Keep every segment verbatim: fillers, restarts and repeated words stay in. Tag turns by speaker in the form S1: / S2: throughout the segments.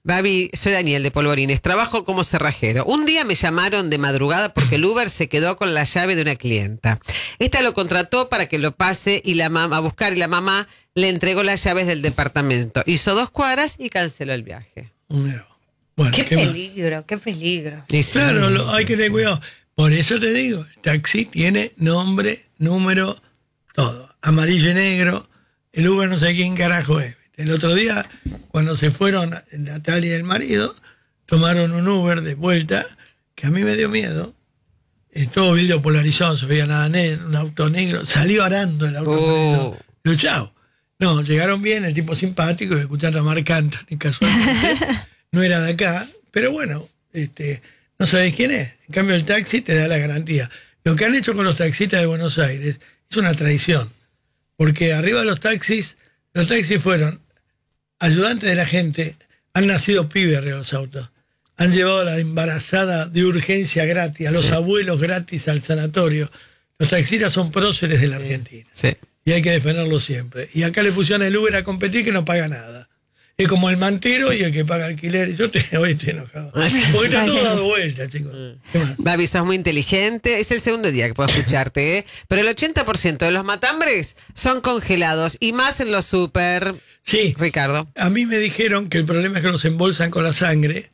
S1: Babi, soy Daniel de Polvorines, trabajo como cerrajero. Un día me llamaron de madrugada porque el Uber se quedó con la llave de una clienta. Esta lo contrató para que lo pase y la mamá, a buscar y la mamá le entregó las llaves del departamento. Hizo dos cuadras y canceló el viaje.
S2: Bueno,
S3: qué,
S2: ¿qué
S3: peligro, más? qué peligro.
S1: Sí, sí.
S2: Claro, lo, hay que tener cuidado. Por eso te digo, el taxi tiene nombre, número, todo. Amarillo y negro. El Uber no sé quién carajo es. El otro día, cuando se fueron Natalia y el marido, tomaron un Uber de vuelta, que a mí me dio miedo. Eh, todo vidrio polarizado, se veía nada negro, un auto negro. Salió arando el auto.
S1: Oh.
S2: Digo, chao. No, llegaron bien, el tipo simpático, escuchando a Marc Anthony, casualmente. No era de acá, pero bueno, este, no sabés quién es. En cambio, el taxi te da la garantía. Lo que han hecho con los taxistas de Buenos Aires es una traición. Porque arriba de los taxis, los taxis fueron ayudantes de la gente, han nacido pibes arriba de los autos. Han llevado a la embarazada de urgencia gratis, a los sí. abuelos gratis al sanatorio. Los taxistas son próceres de la Argentina.
S1: Sí.
S2: Y hay que defenderlo siempre. Y acá le pusieron el Uber a competir que no paga nada. Es como el mantero y el que paga alquiler. Yo te, hoy estoy enojado. Porque está todo dado vuelta, chicos. ¿Qué más?
S1: Babi, sos muy inteligente. Es el segundo día que puedo escucharte, ¿eh? Pero el ochenta por ciento de los matambres son congelados. Y más en los súper.
S2: Sí.
S1: Ricardo.
S2: A mí me dijeron que el problema es que los embolsan con la sangre.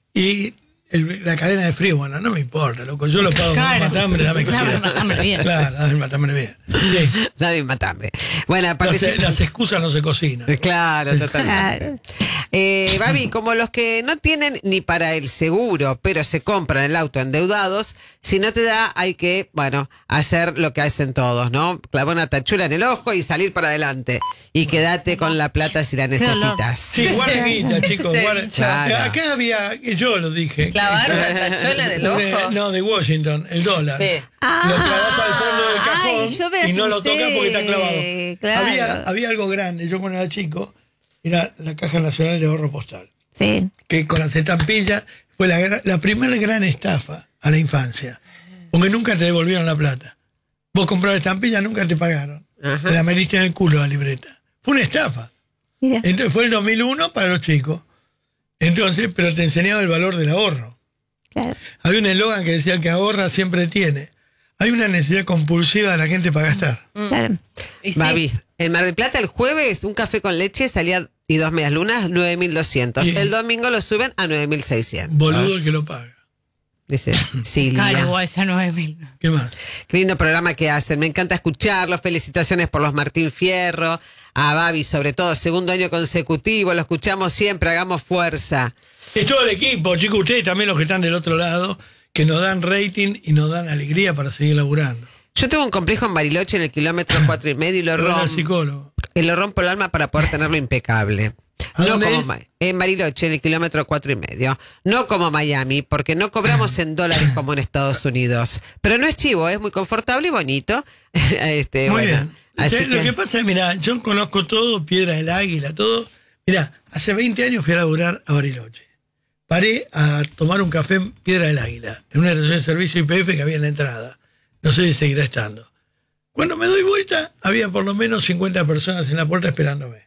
S2: Y el, la cadena de frío, bueno, no me importa, loco. Yo lo pago
S3: claro.
S2: con matambre, dame que
S3: Dame el matambre bien.
S2: Claro, dame el matambre bien. Sí.
S1: Dame el matambre. Bueno,
S2: las, las excusas no se cocinan.
S1: Claro, totalmente.
S3: Claro.
S1: Eh, Babi, como los que no tienen ni para el seguro, pero se compran el auto endeudados, si no te da, hay que, bueno, hacer lo que hacen todos, ¿no? Clavar una tachula en el ojo y salir para adelante. Y quédate con la plata si la necesitas.
S2: Sí, guarda, chicos.
S3: Sí,
S2: Guarda.
S1: claro.
S2: Acá había, yo lo dije.
S3: ¿Clavar una tachuela en el ojo?
S2: No, de Washington, el dólar.
S3: Sí.
S2: Ah, lo clavas al fondo del cajón
S3: ay, yo me
S2: y no lo
S3: asusté.
S2: tocas porque está clavado.
S3: Claro.
S2: Había, había algo grande, yo cuando era chico, era la Caja Nacional de Ahorro Postal.
S3: Sí.
S2: Que con las estampillas fue la, la primera gran estafa a la infancia. Porque nunca te devolvieron la plata. Vos comprabas estampillas, nunca te pagaron.
S1: Ajá.
S2: La metiste en el culo la libreta. Fue una estafa.
S3: Mira.
S2: Entonces fue el dos mil uno para los chicos. Entonces, pero te enseñaba el valor del ahorro.
S3: Claro.
S2: Había un eslogan que decía: el que ahorra siempre tiene. Hay una necesidad compulsiva de la gente para gastar.
S3: Claro. Y sí.
S1: Babi, en Mar del Plata el jueves un café con leche salía y dos medias lunas, nueve mil doscientos.
S2: Y-
S1: El domingo lo suben a nueve mil seiscientos.
S2: Boludo el que lo paga.
S1: Dice Silvia.
S3: Claro, esa nueve mil.
S2: ¿Qué más?
S1: Qué lindo programa que hacen. Me encanta escucharlos. Felicitaciones por los Martín Fierro. A Babi, sobre todo, segundo año consecutivo. Lo escuchamos siempre. Hagamos fuerza.
S2: Es todo el equipo, chicos. Ustedes también, los que están del otro lado, que nos dan rating y nos dan alegría para seguir laburando.
S1: Yo tengo un complejo en Bariloche en el kilómetro cuatro y medio y lo
S2: Lo van al
S1: rompo.
S2: psicólogo.
S1: Y lo rompo el alma para poder tenerlo impecable.
S2: ¿A
S1: No
S2: dónde
S1: como
S2: es?
S1: Ma- en Bariloche, en el kilómetro cuatro y medio. No como Miami, porque no cobramos en dólares como en Estados Unidos. Pero no es chivo, es muy confortable y bonito. este,
S2: Muy
S1: bueno,
S2: bien.
S1: así
S2: Ustedes, Lo
S1: que-
S2: que pasa es, mira, yo conozco todo, Piedra del Águila, todo. Mira, hace veinte años fui a laburar a Bariloche. Paré a tomar un café en Piedra del Águila, en una estación de servicio I P F que había en la entrada. No sé si seguirá estando. Cuando me doy vuelta, había por lo menos cincuenta personas en la puerta esperándome.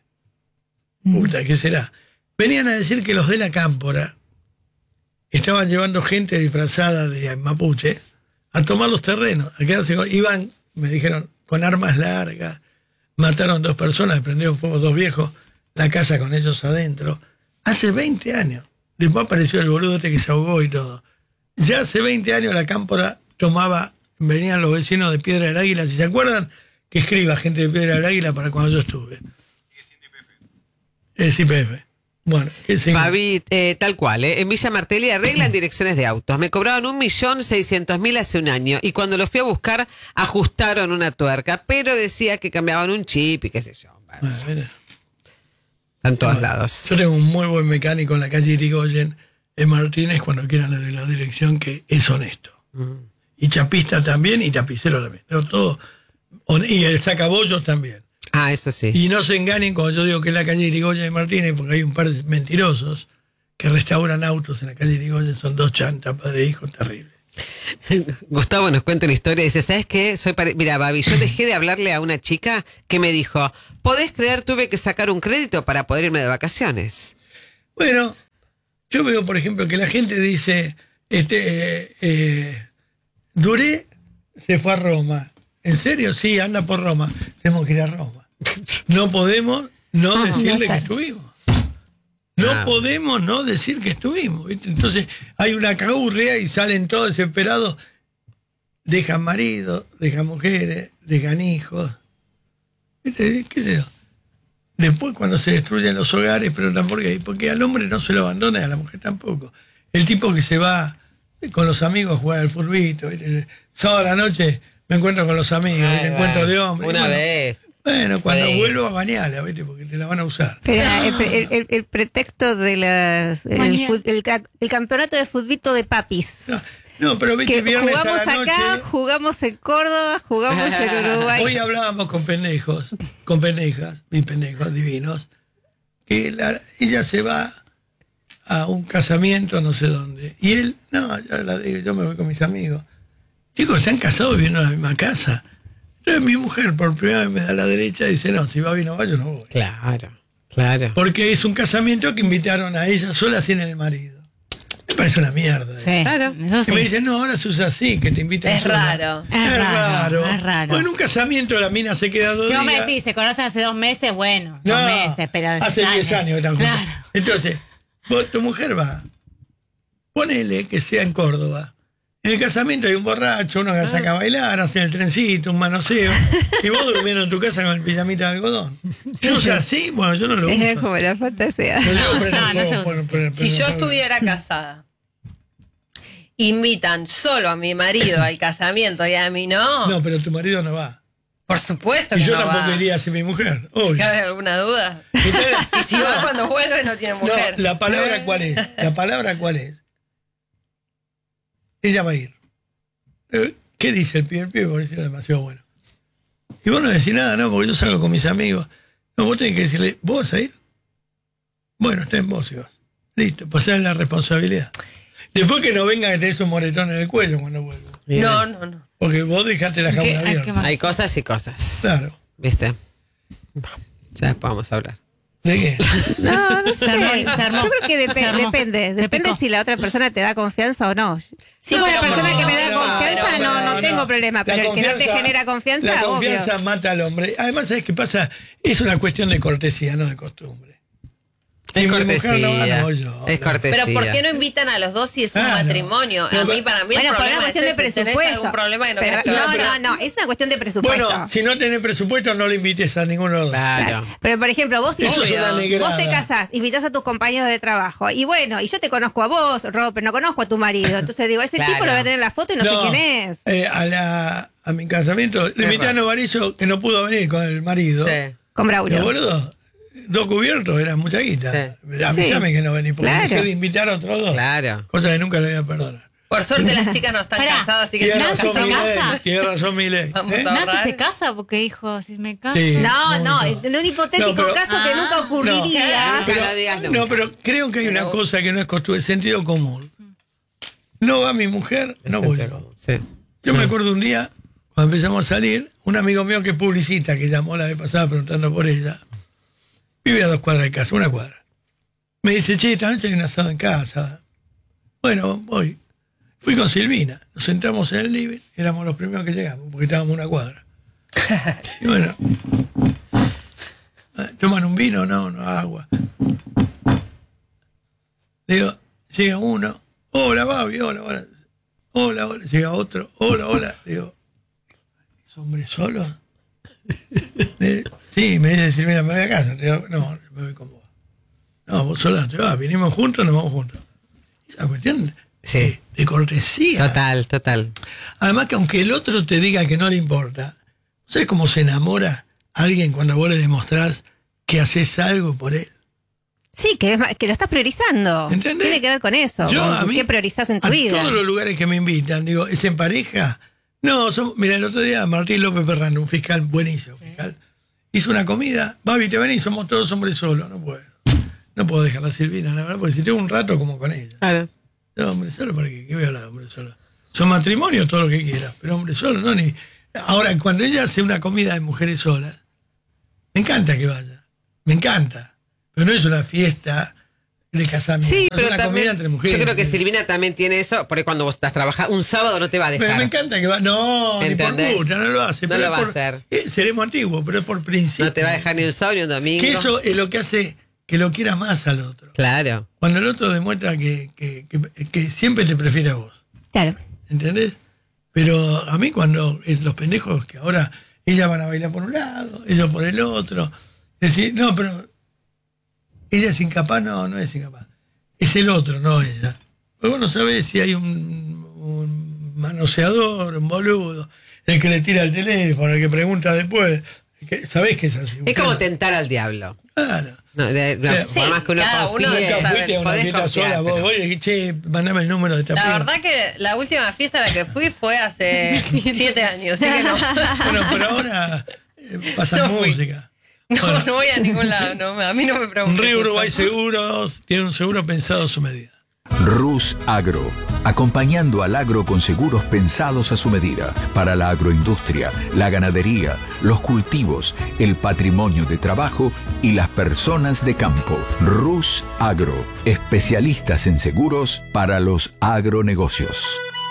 S2: Puta, ¿qué será? Venían a decir que los de la Cámpora estaban llevando gente disfrazada de mapuche a tomar los terrenos, a quedarse con... Iban, me dijeron, con armas largas, mataron dos personas, prendieron fuego dos viejos, la casa con ellos adentro. Hace veinte años. Después apareció el boludo este que se ahogó y todo. Ya hace veinte años la Cámpora tomaba, venían los vecinos de Piedra del Águila, si se acuerdan, que escriba gente de Piedra del Águila para cuando yo estuve. Es I P F. Bueno, que sí.
S1: Babi, eh, tal cual, ¿eh? En Villa Martelli arreglan direcciones de autos. Me cobraron un millón seiscientos mil hace un año y cuando los fui a buscar ajustaron una tuerca, pero decía que cambiaban un chip y qué sé yo. Bueno,
S2: Ah, mira.
S1: en todos
S2: Bueno,
S1: lados.
S2: Yo tengo un muy buen mecánico en la calle Irigoyen, en Martínez, cuando quieran de la dirección, que es honesto.
S1: Mm.
S2: Y chapista también, y tapicero también. Pero todo, hon- y el sacabollos también.
S1: Ah, eso sí.
S2: Y no se engañen cuando yo digo que es la calle Irigoyen de Martínez, porque hay un par de mentirosos que restauran autos en la calle Irigoyen, son dos chantas, padre e hijo, terrible.
S1: Gustavo nos cuenta la historia y dice, ¿sabes qué? Soy pare- Mira, Babi, yo dejé de hablarle a una chica que me dijo, ¿podés creer tuve que sacar un crédito para poder irme de vacaciones?
S2: Bueno, yo veo, por ejemplo, que la gente dice, este, eh, eh, Duré se fue a Roma. ¿En serio? Sí, anda por Roma. Tenemos que ir a Roma. No podemos no
S3: Ah,
S2: decirle
S3: no
S2: que
S3: está.
S2: estuvimos. No
S1: Ah.
S2: podemos no decir que estuvimos. ¿viste? Entonces hay una caurria y salen todos desesperados. Dejan maridos, dejan mujeres, dejan hijos. ¿Viste? ¿Qué sé yo? Después cuando se destruyen los hogares, pero tampoco, porque al hombre no se lo abandona y a la mujer tampoco. El tipo que se va con los amigos a jugar al fulbito, ¿viste? Sábado a la noche me encuentro con los amigos,
S1: Ay,
S2: ¿viste? encuentro
S1: bueno,
S2: de hombres.
S1: Una
S2: Bueno,
S1: vez.
S2: Bueno, cuando
S1: Sí.
S2: vuelvo a bañarla, ¿viste? Porque te la van a usar.
S4: Pero el, el- el- el pretexto de las el,
S3: Mañana.
S4: fut- el ca- el campeonato de futbito de papis.
S2: No, no, pero viste,
S4: Que
S2: viernes
S4: jugamos
S2: a la noche.
S4: acá, jugamos en Córdoba, jugamos en Uruguay.
S2: Hoy hablábamos con pendejos, con pendejas, mis pendejos divinos, que la- ella se va a un casamiento no sé dónde. Y él, no, yo, la digo, yo me voy con mis amigos. Chicos, están casados viviendo en la misma casa. Entonces mi mujer por primera vez me da la derecha y dice, no, si va bien o va, yo no voy.
S1: Claro, claro.
S2: Porque es un casamiento que invitaron a ella sola sin el marido. Me parece una mierda.
S3: Sí,
S1: Claro.
S3: eso
S2: Y
S3: sí.
S2: me dicen, no, ahora se usa así, que te invitan
S3: Es
S2: sola.
S3: raro.
S2: Es,
S3: Es
S2: raro.
S3: raro, es raro.
S2: Bueno, en un casamiento la mina se queda dos
S3: Sí,
S2: días.
S3: hombre, sí, se conocen hace dos meses, bueno,
S2: No,
S3: dos meses, pero
S2: hace diez años que están juntos.
S3: Claro.
S2: Entonces, vos, tu mujer va, ponele que sea en Córdoba. En el casamiento hay un borracho, uno que saca a bailar, hacen el trencito, un manoseo, y vos durmiendo en tu casa con el pijamita de algodón. ¿Se usa así? Bueno, yo no lo
S4: Es
S2: uso.
S4: como la fantasía.
S2: Lo digo,
S3: No,
S2: pero
S3: no, no se
S2: por-
S3: usa
S2: por-
S3: así.
S2: por-
S5: Si
S2: por-
S5: yo
S2: por-
S5: estuviera casada, invitan solo a mi marido al casamiento y a mí no,
S2: No, pero tu marido no va.
S5: por supuesto
S2: Y
S5: que
S2: yo
S5: no
S2: tampoco
S5: va.
S2: iría sin mi mujer. Obvio.
S5: ¿Cabe alguna duda?
S2: Entonces,
S5: Y si va cuando vuelve no tiene mujer.
S2: No, la palabra cuál es. La palabra cuál es. Ella va a ir. Eh, ¿Qué dice el pibe? El pibe parece demasiado bueno. Y vos no decís nada, ¿no? Porque yo salgo con mis amigos. No, vos tenés que decirle, ¿vos vas a ir? Bueno, está en vos y vas. Listo, pasar la responsabilidad. Después que no venga que tenés un moretón en el cuello cuando vuelvo.
S1: Bien.
S5: No, no, no.
S2: Porque vos dejaste la
S3: ¿Qué-
S2: jaula
S3: a qué
S2: abierta.
S3: más?
S1: Hay cosas y cosas.
S2: Claro.
S1: ¿Viste? Ya después vamos a hablar.
S2: ¿De qué?
S4: No, no sé.
S3: Se armó, se armó.
S4: Yo creo que
S3: Se
S4: depe-
S3: armó.
S4: depende.
S3: Se
S4: Depende
S3: picó.
S4: si la otra persona te da confianza o no. Si es
S5: No,
S4: una
S5: pero
S4: persona
S5: no,
S4: que me da
S5: no,
S4: confianza,
S5: pero-
S4: no, no,
S2: no,
S4: tengo
S2: no.
S4: problema.
S2: La
S4: Pero el que no te
S2: confianza-
S4: genera confianza,
S2: La confianza
S4: obvio.
S2: mata al hombre. Además, ¿sabes qué pasa? Es una cuestión de cortesía, no de costumbre.
S1: Es
S2: Si mi mujer
S1: cortesía.
S2: no va, no voy yo.
S1: Es cortesía.
S5: Pero ¿por qué no invitan a los dos si es un
S2: Ah, no.
S5: matrimonio?
S2: No,
S5: a mí,
S2: pero-
S5: para mí,
S4: Bueno,
S5: el
S4: por una
S5: problema
S4: cuestión de
S5: es ese, si tenés
S4: presupuesto.
S5: algún problema que no
S4: Pero-
S5: querés que
S4: no,
S5: vaya.
S4: no, no, es una cuestión de presupuesto.
S2: Bueno, si no tenés presupuesto, no le invites a ninguno de los dos.
S1: Claro.
S4: Pero por ejemplo, vos,
S2: Eso es
S5: Obvio.
S2: una negrada.
S4: vos te casás, invitás a tus compañeros de trabajo. Y bueno, y yo te conozco a vos, Rob, pero no conozco a tu marido. Entonces digo, ese
S1: Claro.
S4: tipo lo voy a tener en la foto y no, sé quién es.
S2: eh, a, la, a mi casamiento, le invité a Novarizo que no pudo venir con el marido.
S1: Sí.
S4: Con
S2: Pero
S4: Braulio.
S2: boludo, dos cubiertos, era mucha guita.
S1: Sí.
S2: Avísame
S4: Sí.
S2: que no vení, porque
S4: Claro.
S2: dejé de invitar a otros dos.
S1: Claro.
S2: Cosa que nunca le voy a perdonar.
S5: Por suerte las chicas no están
S3: Pará.
S5: casadas, así que
S2: Tiene
S5: si no
S3: Nancy
S2: razón,
S3: se
S5: casadas-
S2: Milei.
S3: casa.
S2: Tiene razón, Milei.
S5: Vamos
S2: ¿Eh?
S5: a-
S3: Nancy
S5: ahorrar.
S3: se casa porque dijo, si me caso.
S2: Sí.
S4: No, no,
S2: no.
S4: en un hipotético
S2: No, pero-
S4: caso que
S3: Ah.
S4: nunca ocurriría.
S1: Nunca lo digas nunca.
S2: No, pero creo que hay una cosa que no es costumbre, sentido común. No va mi mujer, no voy yo.
S1: Sí.
S2: Yo me acuerdo un día, cuando empezamos a salir, un amigo mío que es publicista, que llamó la vez pasada preguntando por ella, vive a dos cuadras de casa, una cuadra. Me dice, che, esta noche hay un asado en casa. Bueno, voy. Fui con Silvina, nos sentamos en el living, éramos los primeros que llegamos, porque estábamos en una cuadra. Y bueno, ¿toman un vino? No, no, agua. Digo, llega uno, hola, Babi, hola, hola. Hola, hola, llega otro, hola, hola. Digo, ¿es hombre solo? Me- sí, me dice Silvina, me voy a casa. Digo, no, me voy con vos. No, vos sola no te vas, vinimos juntos, nos vamos juntos. Esa cuestión
S1: Sí.
S2: de, de cortesía.
S1: Total, total.
S2: Además que aunque el otro te diga que no le importa, ¿sabes cómo se enamora alguien cuando vos le demostrás que haces algo por él?
S4: Sí, que, es ma- que lo estás priorizando.
S2: ¿Entendés?
S4: Tiene que ver con eso.
S2: Yo
S4: con
S2: a mí,
S4: ¿Qué priorizás en tu
S2: a
S4: vida?
S2: todos los lugares que me invitan, digo, ¿es en pareja? No, somos- mira, el otro día Martín López Perrano, un fiscal buenísimo, fiscal, hizo una comida, Babi, te venís, somos todos hombres solos, no puedo. No puedo dejar a Silvina, la verdad, porque si tengo un rato como con ella.
S1: Claro.
S2: No, hombre solo, ¿para qué? ¿Qué voy a hablar de hombre solo? Son matrimonios, todo lo que quieras, pero hombre solo, no, ni... Ahora, cuando ella hace una comida de mujeres solas, me encanta que vaya, me encanta, pero no es una fiesta de casamiento.
S1: Sí,
S2: es
S1: pero
S2: una
S1: también,
S2: comida entre mujeres.
S1: yo creo que Silvina también tiene eso, porque cuando vos estás trabajando, un sábado no te va a
S2: Pero
S1: dejar.
S2: me encanta que va. No,
S1: ¿Entendés?
S2: ni por gusto, no lo hace.
S1: No
S2: pero
S1: lo
S2: es
S1: va a
S2: por-
S1: hacer.
S2: eh, seremos antiguos, pero es por principio.
S1: No te va a dejar ni un sábado ni un domingo.
S2: Que eso es lo que hace que lo quieras más al otro.
S1: Claro.
S2: Cuando el otro demuestra que, que, que, que siempre te prefiere a vos.
S4: Claro.
S2: ¿Entendés? Pero a mí cuando es los pendejos que ahora ellas van a bailar por un lado, ellos por el otro. Decir, no, pero ella es incapaz, no, no es incapaz. Es el otro, no ella. Porque vos no sabés si hay un, un manoseador, un boludo, el que le tira el teléfono, el que pregunta después. el que- sabés que es así.
S1: Es como tentar al diablo.
S2: Claro.
S1: No, de- no,
S2: Sí,
S1: por más que uno
S5: cada uno
S1: confíe,
S5: sabe,
S2: Fuiste a una
S1: podés
S2: fiesta
S1: confiar,
S2: sola, vos,
S1: pero-
S2: vos y dijiste, che, mandame el número de esta
S5: La
S2: piba.
S5: verdad que la última fiesta a la que fui fue hace siete años, así que no.
S2: Bueno, pero ahora eh, pasan
S5: No fui.
S2: música.
S5: No,
S2: Bueno,
S5: no voy a ningún lado, no, a mí no me preguntes.
S2: Río
S5: esto.
S2: Uruguay Seguros tiene un seguro pensado a su medida.
S6: Rus Agro, acompañando al agro con seguros pensados a su medida, para la agroindustria, la ganadería, los cultivos, el patrimonio de trabajo y las personas de campo. Rus Agro, especialistas en seguros para los agronegocios.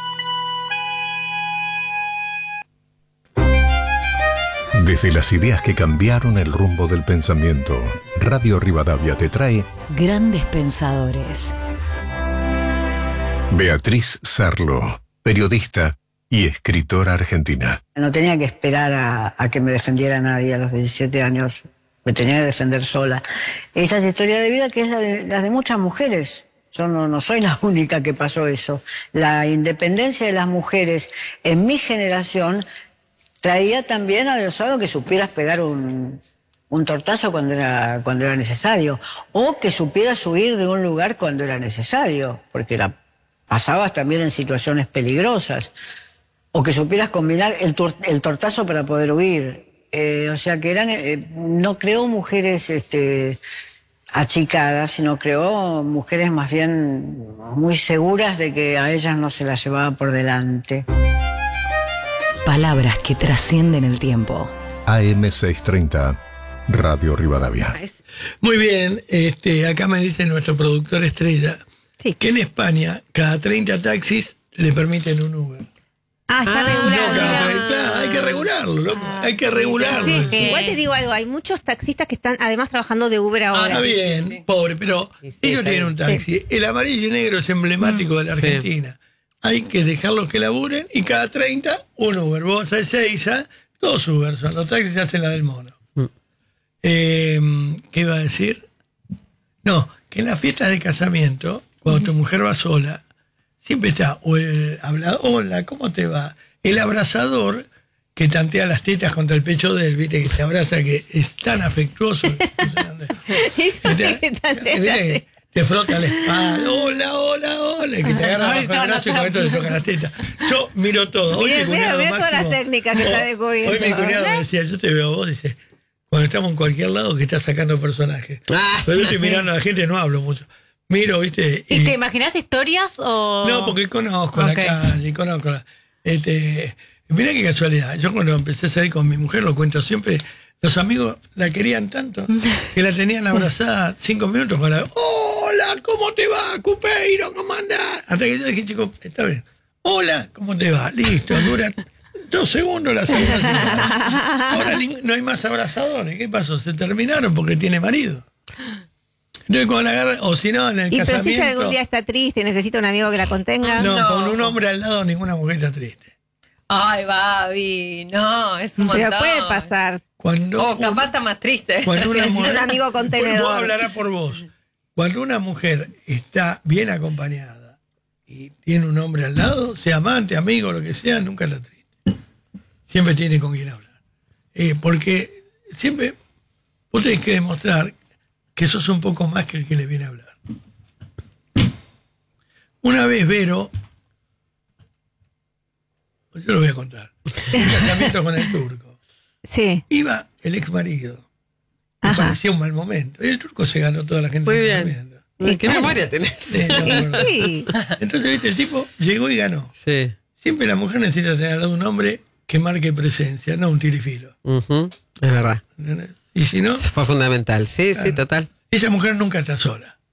S7: Desde las ideas que cambiaron el rumbo del pensamiento, Radio Rivadavia te trae
S8: Grandes Pensadores.
S7: Beatriz Sarlo, periodista y escritora argentina.
S9: No tenía que esperar a, a que me defendiera nadie a los diecisiete años. Me tenía que defender sola. Esa es la historia de vida que es la de, la de muchas mujeres. Yo no, no soy la única que pasó eso. La independencia de las mujeres en mi generación traía también adosado que supieras pegar un, un tortazo cuando era, cuando era necesario. O que supieras huir de un lugar cuando era necesario. Porque la, pasabas también en situaciones peligrosas. O que supieras combinar el, tor- el tortazo para poder huir. Eh, o sea que eran, eh, no creó mujeres este, achicadas, sino creó mujeres más bien muy seguras de que a ellas no se las llevaba por delante.
S8: Palabras que trascienden el tiempo.
S7: A M seiscientos treinta, Radio Rivadavia.
S2: Muy bien, este, acá me dice nuestro productor estrella
S4: Sí.
S2: que en España cada treinta taxis le permiten un Uber.
S4: Ah, está
S1: Ah,
S2: No,
S4: regulado.
S2: cada
S4: mira.
S2: treinta, claro, hay que regularlo, loco, hay que regularlo.
S3: Sí,
S2: eso.
S3: que-
S4: Igual te digo algo, hay muchos taxistas que están además trabajando de Uber
S5: Ah,
S4: ahora.
S2: Está
S5: sí,
S2: bien,
S5: sí, sí.
S2: pobre, pero
S1: Sí, sí,
S2: ellos
S1: está
S2: tienen un
S1: bien.
S2: taxi. El amarillo y negro es emblemático de la
S1: Sí.
S2: Argentina. Hay que dejarlos que laburen y cada treinta un Uber. Vos a Ezeiza, dos Uber son. Los taxis hacen la del mono.
S1: Mm.
S2: Eh, ¿Qué iba a decir? No, que en las fiestas de casamiento, cuando tu mujer va sola, siempre está o el hablador, hola, ¿cómo te va? El abrazador que tantea las tetas contra el pecho de él, viste, que se abraza, que es tan afectuoso.
S4: Eso
S2: Te,
S4: que tan-
S2: te- te frota la espalda, hola, hola, hola, que te agarra bajo el brazo y con esto te toca las tetas. Yo miro todo. Hoy
S4: Mira,
S2: mi
S4: mira,
S2: cuñado
S4: mira todas las
S2: Máximo-
S4: técnicas que está
S2: hoy-
S4: descubriendo.
S2: Hoy mi cuñado me decía, yo te veo a vos, dice, cuando estamos en cualquier lado que estás sacando personajes.
S1: Ah,
S2: Pero yo estoy mirando a la gente, no hablo mucho. Miro, viste.
S3: ¿Y te imaginas historias o...?
S2: No, porque conozco
S3: Ok.
S2: la calle, conozco la... Este, mirá qué casualidad. Yo cuando empecé a salir con mi mujer, lo cuento siempre, los amigos la querían tanto que la tenían abrazada cinco minutos con la... Hola, ¿cómo te va, Cupeiro? ¿Cómo andás? Hasta que yo dije, chico, está bien. Hola, ¿cómo te va? Listo, dura dos segundos la saludación. Ahora ning- no hay más abrazadores. ¿Qué pasó? Se terminaron porque tiene marido. Entonces cuando la agarra, o si no, en el
S4: Y pero si
S2: casamiento...
S4: ella algún día está triste y necesita un amigo que la contenga.
S2: No,
S5: No.
S2: con un hombre al lado ninguna mujer está triste.
S5: Ay, Babi, no, es un
S4: Pero
S5: montón.
S4: puede pasar.
S2: Cuando,
S5: O capaz está más triste.
S2: cuando una
S4: Necesita
S2: mujer,
S4: un amigo contenedor.
S2: Vos hablarás por vos. Cuando una mujer está bien acompañada y tiene un hombre al lado, sea amante, amigo, lo que sea, nunca está triste. Siempre tiene con quien hablar. Eh, porque siempre vos tenés que demostrar que sos un poco más que el que le viene a hablar. Una vez Vero, pues yo lo voy a contar, un casamiento con el turco.
S4: Sí.
S2: Iba el ex marido. Me
S4: Ajá.
S2: parecía un mal momento. Y el turco se ganó toda la gente.
S1: Muy
S2: del
S1: bien.
S2: casamiento.
S1: ¿Qué
S4: claro.
S1: memoria tenés?
S2: Sí, no,
S4: Y
S2: no, no.
S4: sí.
S2: Entonces, viste, el tipo llegó y ganó.
S1: Sí.
S2: Siempre la mujer necesita tener al lado un hombre que marque presencia, no un tirifilo.
S1: Ujú, es verdad.
S2: ¿Entendés? Y si no,
S1: Eso fue fundamental. Sí, sí,
S2: Claro.
S1: total.
S2: esa mujer nunca está sola.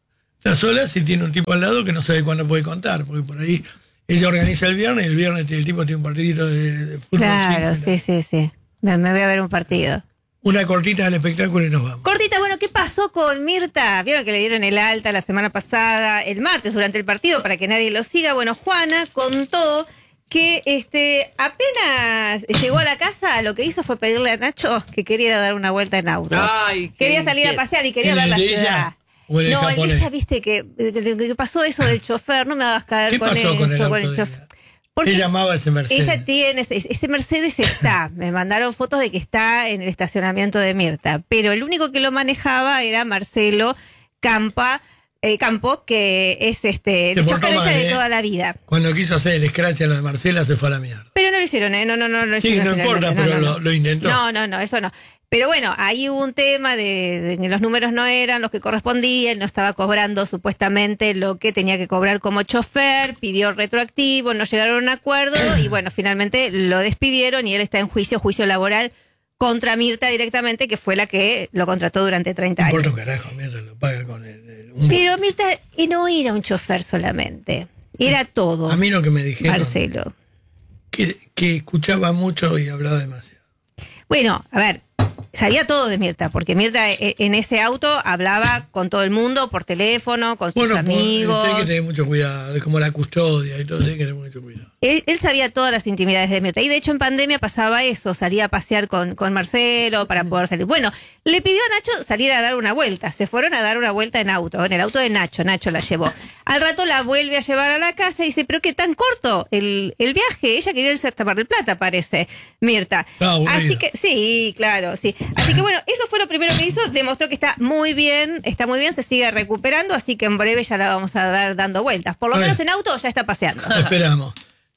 S2: está sola si tiene un tipo al lado que no sabe cuándo puede contar, porque por ahí ella organiza el viernes y el viernes el tipo tiene un partidito de, de fútbol.
S4: Claro,
S2: sí,
S4: sí, sí, sí. Me, me voy a ver un partido.
S2: Una cortita del espectáculo y nos vamos.
S4: Cortita, bueno, ¿qué pasó con Mirta? Vieron que le dieron el alta la semana pasada, el martes, durante el partido, para que nadie lo siga. Bueno, Juana contó que este apenas llegó a la casa, lo que hizo fue pedirle a Nacho que quería ir a dar una vuelta en auto.
S1: Ay, qué
S4: quería salir a
S1: inquieto.
S4: pasear y quería
S2: ¿En
S4: ver
S2: el
S4: la
S2: de
S4: ciudad.
S2: ella o en el
S4: No, el de
S2: japonés?
S4: ella, viste, que, que, que pasó eso del chofer, no me hagas caer
S2: ¿Qué
S4: con
S2: pasó
S4: eso,
S2: con el auto
S4: con el
S2: de
S4: chofer.
S2: ella?
S4: Porque
S2: Ella amaba ese Mercedes.
S4: Ella tiene, ese, ese Mercedes está, me mandaron fotos de que está en el estacionamiento de Mirta, pero el único que lo manejaba era Marcelo Campa, eh, Campo, que es este el
S2: Se
S4: chofer
S2: portó
S4: de ella
S2: mal,
S4: de
S2: ¿eh?
S4: toda la vida.
S2: Cuando quiso hacer el scratch a lo de Marcela se fue a la mierda.
S4: Pero no lo hicieron, ¿eh? No, no, no, no lo
S2: Sí,
S4: hicieron
S2: no importa,
S4: finalmente,
S2: pero
S4: no, no,
S2: lo, lo intentó.
S4: No, no, no, eso no. Pero bueno, ahí hubo un tema de, de que los números no eran los que correspondían, no estaba cobrando supuestamente lo que tenía que cobrar como chofer, pidió retroactivo, no llegaron a un acuerdo y bueno, finalmente lo despidieron y él está en juicio, juicio laboral contra Mirta directamente, que fue la que lo contrató durante treinta
S2: No
S4: años.
S2: importa un carajo, mierda, lo paga con el, el- un-
S4: Pero Mirta eh, no era un chofer solamente, era todo.
S2: A mí lo que me dijeron,
S4: Marcelo.
S2: que, que escuchaba mucho y hablaba demasiado.
S4: Bueno, a ver, sabía todo de Mirta, porque Mirta eh, en ese auto hablaba con todo el mundo, por teléfono, con sus
S2: Bueno, pues,
S4: amigos.
S2: hay que tener mucho cuidado, es como la custodia y todo, hay que tener mucho cuidado.
S4: Él, él sabía todas las intimidades de Mirta. Y de hecho en pandemia pasaba eso, salía a pasear con, con Marcelo para poder salir. Bueno, le pidió a Nacho salir a dar una vuelta. Se fueron a dar una vuelta en auto, en el auto de Nacho. Nacho la llevó. Al rato la vuelve a llevar a la casa y dice, pero qué tan corto el, el viaje. Ella quería irse hasta Mar del Plata, parece, Mirta.
S2: Ah, aburrido.
S4: Así que, sí, claro, sí. Así que bueno, eso fue lo primero que hizo. Demostró que está muy bien, está muy bien, se sigue recuperando. Así que en breve ya la vamos a dar dando vueltas. Por lo
S2: A ver.
S4: menos en auto ya está paseando.
S2: Esperamos.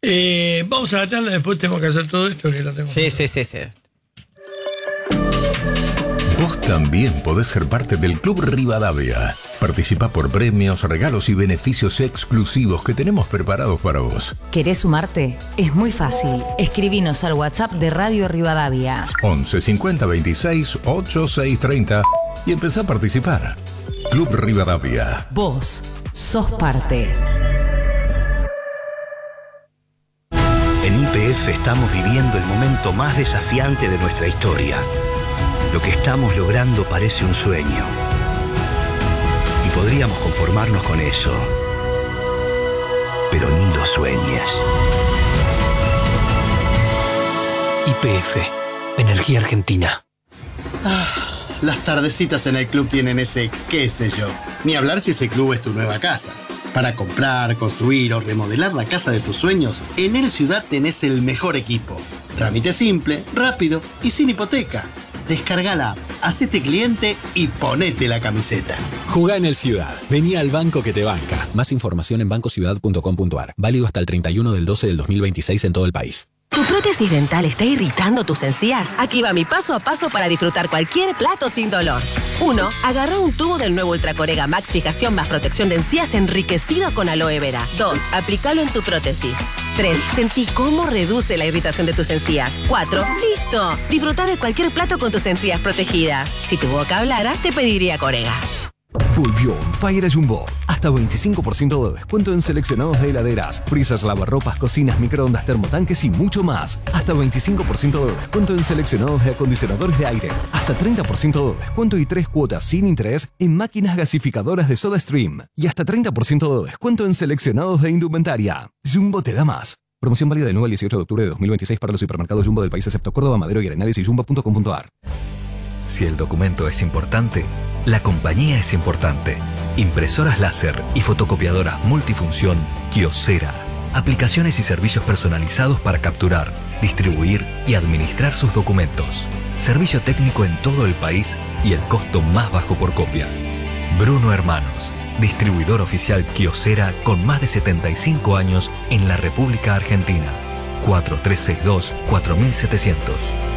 S2: Eh, vamos a la tanda, después tenemos que hacer todo esto que lo tenemos.
S1: Sí, sí, sí, sí.
S7: Vos también podés ser parte del Club Rivadavia. Participa por premios, regalos y beneficios exclusivos que tenemos preparados para vos.
S8: ¿Querés sumarte? Es muy fácil. Escribinos al WhatsApp de Radio Rivadavia.
S7: once cincuenta veintiséis ochenta y seis treinta y empezá a participar. Club Rivadavia.
S8: Vos sos parte.
S10: En Y P F estamos viviendo el momento más desafiante de nuestra historia. Lo que estamos logrando parece un sueño. Y podríamos conformarnos con eso. Pero ni lo sueñes.
S11: Y P F, Energía Argentina.
S12: Ah, las tardecitas en el club tienen ese qué sé yo. Ni hablar si ese club es tu nueva casa. Para comprar, construir o remodelar la casa de tus sueños, en El Ciudad tenés el mejor equipo. Trámite simple, rápido y sin hipoteca. Descarga la app, hacete cliente y ponete la camiseta.
S11: Jugá en El Ciudad. Vení al banco que te banca. Más información en banco ciudad punto com punto ar. Válido hasta el treinta y uno del doce del dos mil veintiséis en todo el país.
S13: ¿Tu prótesis dental está irritando tus encías? Aquí va mi paso a paso para disfrutar cualquier plato sin dolor. uno. Agarra un tubo del nuevo Ultracorega Max Fijación más protección de encías enriquecido con aloe vera. dos. Aplícalo en tu prótesis. tres. Sentí cómo reduce la irritación de tus encías. cuatro. ¡Listo! Disfruta de cualquier plato con tus encías protegidas. Si tu boca hablara, te pediría Corega.
S14: Volvió On Fire Jumbo. Hasta veinticinco por ciento de descuento en seleccionados de heladeras, frisas, lavarropas, cocinas, microondas, termotanques y mucho más. Hasta veinticinco por ciento de descuento en seleccionados de acondicionadores de aire. Hasta treinta por ciento de descuento y tres cuotas sin interés en máquinas gasificadoras de SodaStream. Y hasta treinta por ciento de descuento en seleccionados de indumentaria. Jumbo te da más. Promoción válida del nueve al dieciocho de octubre de dos mil veintiséis para los supermercados Jumbo del país excepto Córdoba, Madero y Arenales y jumbo punto com punto ar.
S15: Si el documento es importante, la compañía es importante. Impresoras láser y fotocopiadoras multifunción Kyocera. Aplicaciones y servicios personalizados para capturar, distribuir y administrar sus documentos. Servicio técnico en todo el país y el costo más bajo por copia. Bruno Hermanos, distribuidor oficial Kyocera con más de setenta y cinco años en la República Argentina. cuatro tres seis dos cuatro siete cero cero.